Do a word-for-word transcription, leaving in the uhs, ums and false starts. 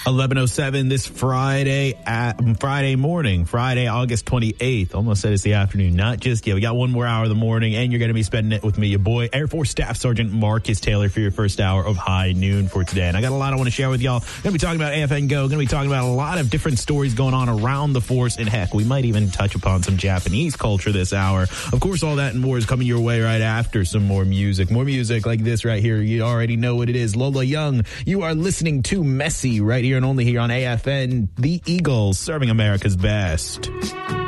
eleven oh seven this Friday at Friday morning, Friday, August twenty-eighth. Almost said it's the afternoon. Not just yet. We got one more hour of the morning, and you're going to be spending it with me, your boy, Air Force Staff Sergeant Marcus Taylor, for your first hour of High Noon for today. And I got a lot I want to share with y'all. Going to be talking about A F N Go. Going to be talking about a lot of different stories going on around the force. And heck, we might even touch upon some Japanese culture this hour. Of course, all that and more is coming your way right after some more music. More music like this right here. You already know what it is. Lola Young, you are listening to Messy right here and only here on A F N, the Eagles, serving America's best.